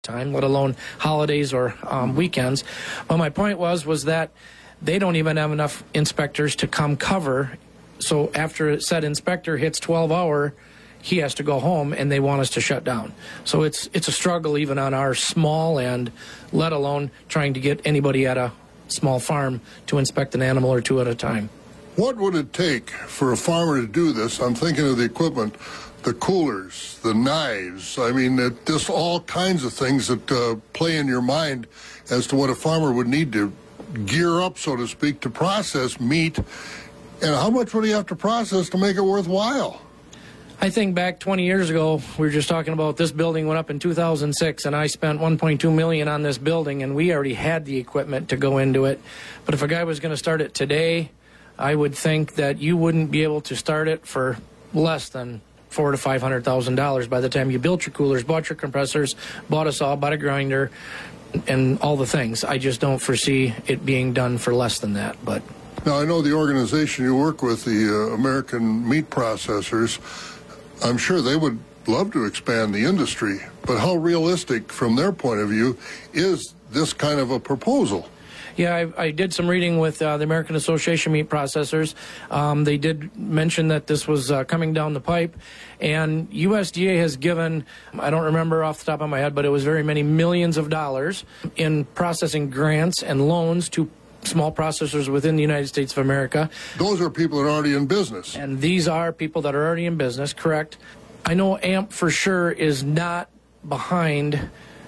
time, let alone holidays or weekends. But my point was that they don't even have enough inspectors to come cover. So after said inspector hits 12-hour, he has to go home, and they want us to shut down. So it's a struggle even on our small end, let alone trying to get anybody at a small farm to inspect an animal or two at a time. What would it take for a farmer to do this? I'm thinking of the equipment, the coolers, the knives. I mean, just all kinds of things that play in your mind as to what a farmer would need to gear up, so to speak, to process meat. And how much would he have to process to make it worthwhile? I think back 20 years ago, we were just talking about this building went up in 2006, and I spent $1.2 million on this building, and we already had the equipment to go into it. But if a guy was going to start it today, I would think that you wouldn't be able to start it for less than $400,000 to $500,000 by the time you built your coolers, bought your compressors, bought a saw, bought a grinder, and all the things. I just don't foresee it being done for less than that. But now, I know the organization you work with, the American Meat Processors, I'm sure they would love to expand the industry, but how realistic from their point of view is this kind of a proposal? Yeah, I did some reading with the American Association of Meat Processors. They did mention that this was coming down the pipe, and USDA has given, I don't remember off the top of my head, but it was very many millions of dollars in processing grants and loans to small processors within the United States of America. Those are people that are already in business. And these are people that are already in business, correct. I know AMP for sure is not behind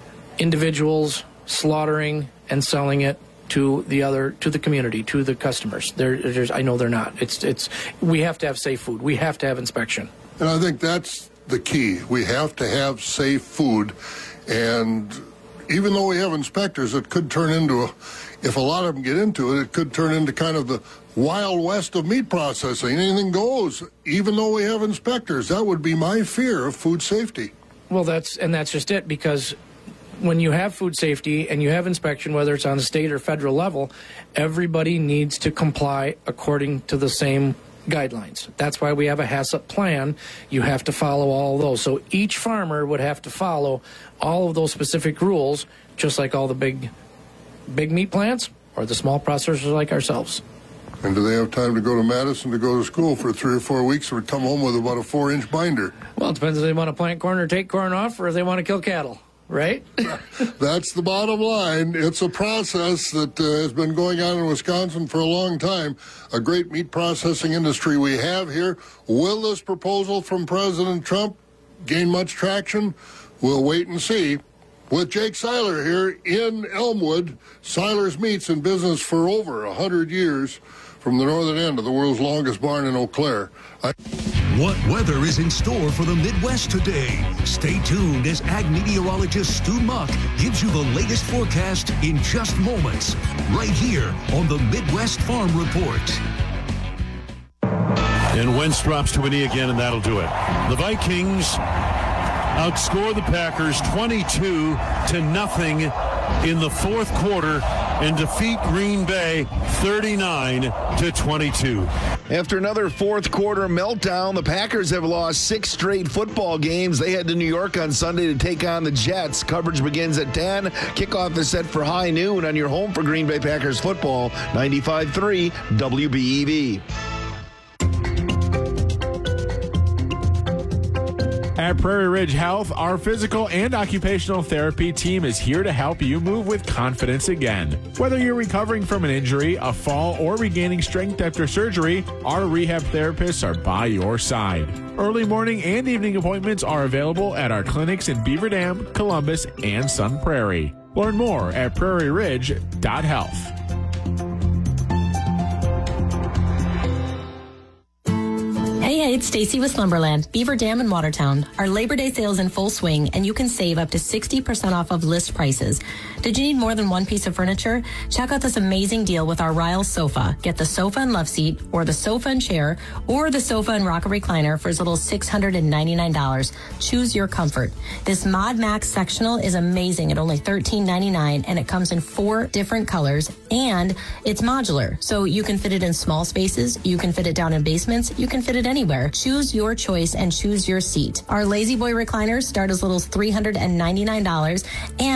individuals slaughtering and selling it to the community, to the customers. I know they're not. We have to have safe food. We have to have inspection. And I think that's the key. We have to have safe food. And even though we have inspectors, it could turn into, if a lot of them get into it, it could turn into kind of the Wild West of meat processing. Anything goes, even though we have inspectors. That would be my fear of food safety. Well, that's just it, because when you have food safety and you have inspection, whether it's on the state or federal level, everybody needs to comply according to the same guidelines. That's why we have a HACCP plan. You have to follow all of those. So each farmer would have to follow all of those specific rules, just like all the big meat plants or the small processors like ourselves. And do they have time to go to Madison to go to school for 3 or 4 weeks or come home with about a 4-inch binder? Well, it depends if they want to plant corn or take corn off, or if they want to kill cattle. Right? That's the bottom line. It's a process that has been going on in Wisconsin for a long time. A great meat processing industry we have here. Will this proposal from President Trump gain much traction? We'll wait and see. With Jake Seiler here in Elmwood, Seiler's Meats in business for over 100 years from the northern end of the world's longest barn in Eau Claire. What weather is in store for the Midwest today? Stay tuned as ag meteorologist Stu Muck gives you the latest forecast in just moments, right here on the Midwest Farm Report. And Wentz drops to a knee again, and that'll do it. The Vikings outscore the Packers 22-0 in the fourth quarter and defeat Green Bay 39-22. After another fourth quarter meltdown, the Packers have lost 6 straight football games. They head to New York on Sunday to take on the Jets. Coverage begins at 10. Kickoff is set for high noon on your home for Green Bay Packers football, 95.3 WBEV. At Prairie Ridge Health, our physical and occupational therapy team is here to help you move with confidence again. Whether you're recovering from an injury, a fall, or regaining strength after surgery, our rehab therapists are by your side. Early morning and evening appointments are available at our clinics in Beaver Dam, Columbus, and Sun Prairie. Learn more at prairieridge.health. Hey, it's Stacy with Slumberland, Beaver Dam and Watertown. Our Labor Day sale is in full swing, and you can save up to 60% off of list prices. Did you need more than one piece of furniture? Check out this amazing deal with our Riles sofa. Get the sofa and love seat, or the sofa and chair, or the sofa and rocker recliner for as little as $699. Choose your comfort. This Mod Max sectional is amazing at only $13.99, and it comes in 4 different colors, and it's modular, so you can fit it in small spaces, you can fit it down in basements, you can fit it anywhere. together. Choose your choice and choose your seat. Our Lazy Boy recliners start as little as $399 and